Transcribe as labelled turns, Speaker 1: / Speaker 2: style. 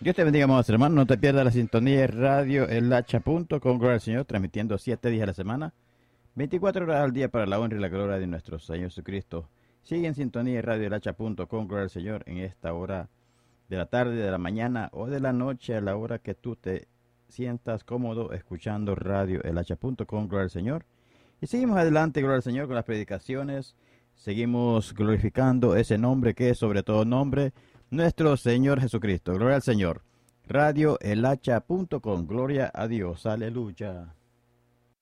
Speaker 1: Dios te bendiga, amados hermanos. No te pierdas la sintonía de Radio El Hacha.com, gloria al Señor, transmitiendo 7 días a la semana, 24 horas al día para la honra y la gloria de nuestro Señor Jesucristo. Sigue en sintonía de Radio El Hacha.com, gloria al Señor, en esta hora de la tarde, de la mañana o de la noche, a la hora que tú te sientas cómodo escuchando Radio El Hacha.com, gloria al Señor. Y seguimos adelante, gloria al Señor, con las predicaciones. Seguimos glorificando ese nombre que es sobre todo nombre, nuestro Señor Jesucristo. Gloria al Señor. Radio El Hacha.com. Gloria a Dios. Aleluya.